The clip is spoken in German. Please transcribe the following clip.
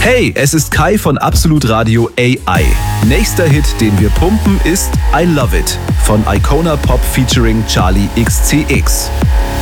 Hey, es ist Kai von Absolut Radio AI. Nächster Hit, den wir pumpen, ist I Love It von Icona Pop featuring Charlie XCX.